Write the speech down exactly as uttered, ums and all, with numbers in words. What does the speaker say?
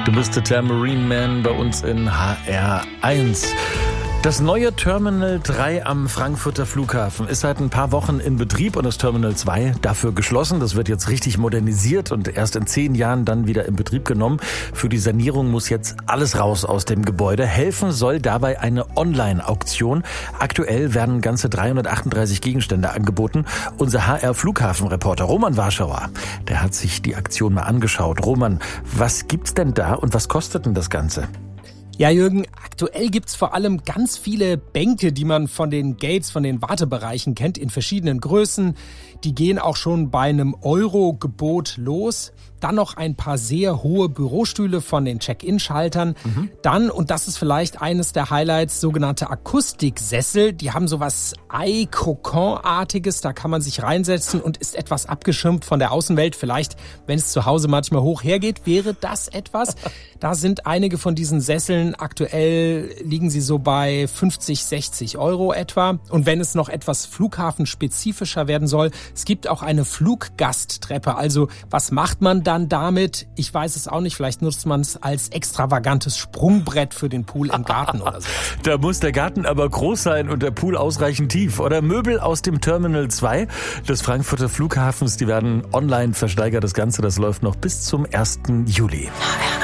Du bist der Tambourine Man bei uns in H R eins. Das neue Terminal drei am Frankfurter Flughafen ist seit ein paar Wochen in Betrieb und das Terminal zwei dafür geschlossen. Das wird jetzt richtig modernisiert und erst in zehn Jahren dann wieder in Betrieb genommen. Für die Sanierung muss jetzt alles raus aus dem Gebäude. Helfen soll dabei eine Online-Auktion. Aktuell werden ganze dreihundertachtunddreißig Gegenstände angeboten. Unser H R-Flughafenreporter Roman Warschauer, der hat sich die Aktion mal angeschaut. Roman, was gibt's denn da und was kostet denn das Ganze? Ja, Jürgen, aktuell gibt's vor allem ganz viele Bänke, die man von den Gates, von den Wartebereichen kennt, in verschiedenen Größen. Die gehen auch schon bei einem Euro-Gebot los. Dann noch ein paar sehr hohe Bürostühle von den Check-in-Schaltern. Mhm. Dann, und das ist vielleicht eines der Highlights, sogenannte Akustiksessel. Die haben sowas Ei-Kokon-artiges, da kann man sich reinsetzen und ist etwas abgeschirmt von der Außenwelt. Vielleicht, wenn es zu Hause manchmal hoch hergeht, wäre das etwas. Da sind einige von diesen Sesseln, aktuell liegen sie so bei fünfzig, sechzig Euro etwa. Und wenn es noch etwas flughafenspezifischer werden soll, es gibt auch eine Fluggasttreppe. Also was macht man dann damit? Ich weiß es auch nicht. Vielleicht nutzt man es als extravagantes Sprungbrett für den Pool im Garten oder so. Da muss der Garten aber groß sein und der Pool ausreichend tief. Oder Möbel aus dem Terminal zwei des Frankfurter Flughafens, die werden online versteigert. Das Ganze, das läuft noch bis zum ersten Juli.